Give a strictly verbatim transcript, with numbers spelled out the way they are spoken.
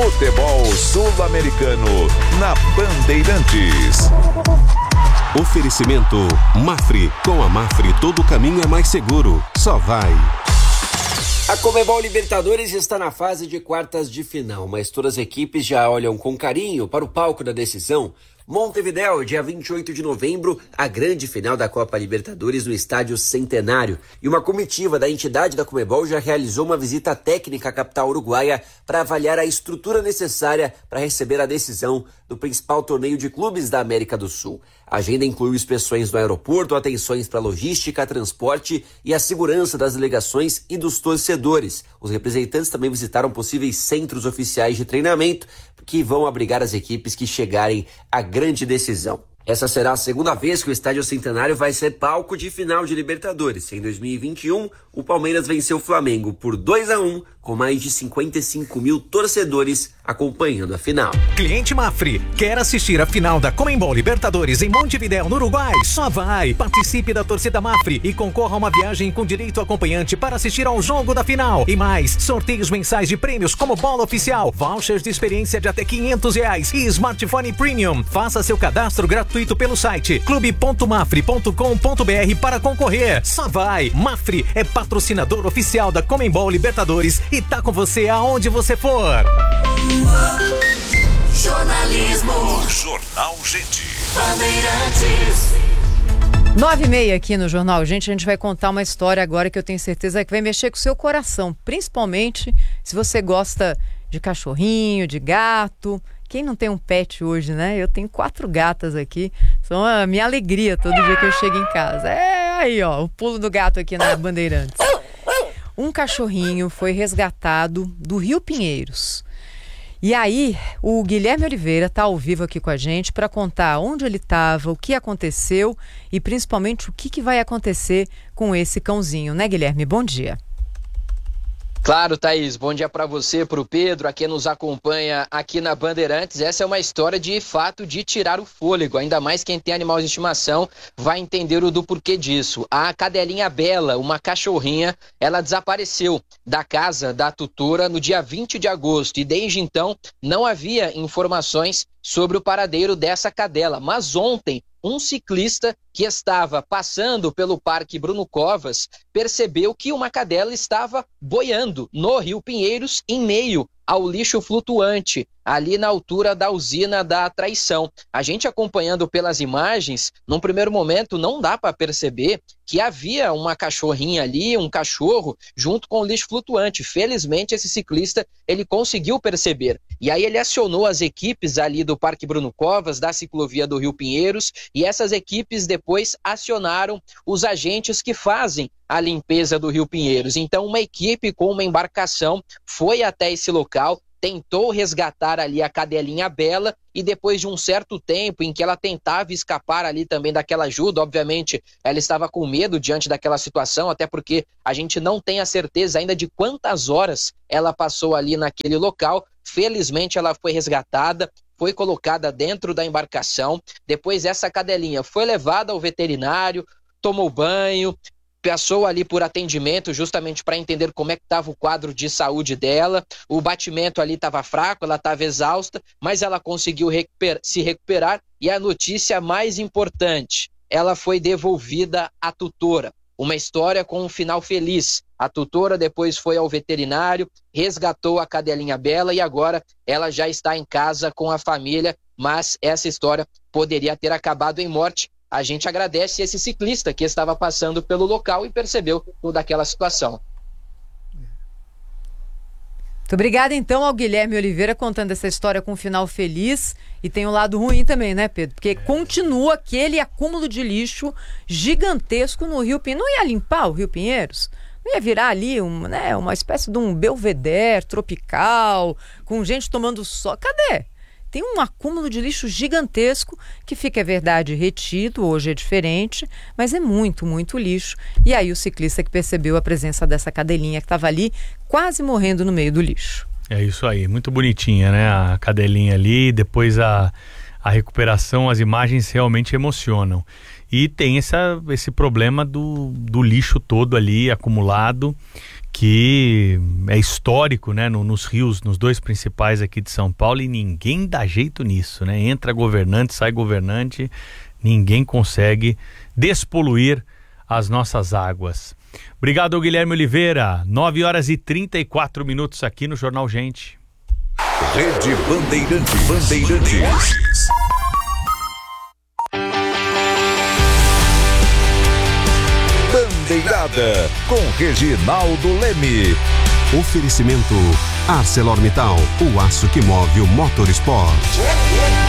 Futebol sul-americano na Bandeirantes. Oferecimento Mafre. Com a Mafre todo caminho é mais seguro. Só vai. A Conmebol Libertadores está na fase de quartas de final, mas todas as equipes já olham com carinho para o palco da decisão. Montevidéu, dia vinte e oito de novembro, a grande final da Copa Libertadores no Estádio Centenário. E uma comitiva da entidade da Conmebol já realizou uma visita técnica à capital uruguaia para avaliar a estrutura necessária para receber a decisão do principal torneio de clubes da América do Sul. A agenda incluiu inspeções no aeroporto, atenções para logística, transporte e a segurança das delegações e dos torcedores. Os representantes também visitaram possíveis centros oficiais de treinamento que vão abrigar as equipes que chegarem à grande decisão. Essa será a segunda vez que o Estádio Centenário vai ser palco de final de Libertadores. Em dois mil e vinte e um, o Palmeiras venceu o Flamengo por dois a um, com mais de cinquenta e cinco mil torcedores acompanhando a final. Cliente Mafre, quer assistir a final da Conmebol Libertadores em Montevidéu, no Uruguai? Só vai! Participe da torcida Mafre e concorra a uma viagem com direito acompanhante para assistir ao jogo da final. E mais, sorteios mensais de prêmios como bola oficial, vouchers de experiência de até quinhentos reais e smartphone premium. Faça seu cadastro gratuito pelo site clube ponto mafre ponto com ponto br para concorrer. Só vai! Mafre é patrocinador oficial da Conmebol Libertadores e tá com você aonde você for. Jornalismo. Jornal Gente. Bandeirantes. Nove e meia aqui no Jornal Gente, a gente vai contar uma história agora que eu tenho certeza que vai mexer com o seu coração, principalmente se você gosta de cachorrinho, de gato. Quem não tem um pet hoje, né? Eu tenho quatro gatas aqui, são a minha alegria todo dia que eu chego em casa. É aí, ó, o pulo do gato aqui na Bandeirantes. Um cachorrinho foi resgatado do Rio Pinheiros. E aí, o Guilherme Oliveira está ao vivo aqui com a gente para contar onde ele estava, o que aconteceu e principalmente o que, que vai acontecer com esse cãozinho, né, Guilherme? Bom dia. Claro, Thaís, bom dia para você, para o Pedro, a quem nos acompanha aqui na Bandeirantes. Essa é uma história de fato de tirar o fôlego, ainda mais quem tem animal de estimação vai entender o do porquê disso. A cadelinha Bela, uma cachorrinha, ela desapareceu da casa da tutora no dia vinte de agosto e desde então não havia informações sobre o paradeiro dessa cadela, mas ontem um ciclista que estava passando pelo Parque Bruno Covas percebeu que uma cadela estava boiando no Rio Pinheiros em meio ao lixo flutuante, ali na altura da usina da Traição. A gente acompanhando pelas imagens, num primeiro momento não dá para perceber que havia uma cachorrinha ali, um cachorro, junto com o lixo flutuante. Felizmente esse ciclista, ele conseguiu perceber. E aí ele acionou as equipes ali do Parque Bruno Covas, da ciclovia do Rio Pinheiros, e essas equipes depois acionaram os agentes que fazem a limpeza do Rio Pinheiros. Então uma equipe com uma embarcação foi até esse local, tentou resgatar ali a cadelinha Bela e depois de um certo tempo em que ela tentava escapar ali também daquela ajuda, obviamente ela estava com medo diante daquela situação, até porque a gente não tem a certeza ainda de quantas horas ela passou ali naquele local. Felizmente ela foi resgatada, foi colocada dentro da embarcação, depois essa cadelinha foi levada ao veterinário, tomou banho, passou ali por atendimento justamente para entender como é que estava o quadro de saúde dela. O batimento ali estava fraco, ela estava exausta, mas ela conseguiu recuper- se recuperar e a notícia mais importante, ela foi devolvida à tutora. Uma história com um final feliz. A tutora depois foi ao veterinário, resgatou a cadelinha Bela e agora ela já está em casa com a família, mas essa história poderia ter acabado em morte. A gente agradece esse ciclista que estava passando pelo local e percebeu toda aquela situação. Muito obrigada, então, ao Guilherme Oliveira contando essa história com um final feliz. E tem um lado ruim também, né, Pedro? Porque continua aquele acúmulo de lixo gigantesco no Rio Pinheiros. Não ia limpar o Rio Pinheiros? Não ia virar ali um, né, uma espécie de um belvedere tropical, com gente tomando sol? Cadê? Tem um acúmulo de lixo gigantesco que fica, é verdade, retido, hoje é diferente, mas é muito, muito lixo. E aí o ciclista que percebeu a presença dessa cadelinha que estava ali quase morrendo no meio do lixo. É isso aí, muito bonitinha, né? A cadelinha ali, depois a, a recuperação, as imagens realmente emocionam. E tem essa, esse problema do, do lixo todo ali acumulado, que é histórico, né, no, nos rios, nos dois principais aqui de São Paulo, e ninguém dá jeito nisso, né? Entra governante, sai governante, ninguém consegue despoluir as nossas águas. Obrigado, Guilherme Oliveira. nove horas e trinta e quatro minutos aqui no Jornal Gente. Rede Bandeirantes. Bandeirantes. Bandeirada com Reginaldo Leme. Oferecimento ArcelorMittal, o aço que move o Motorsport.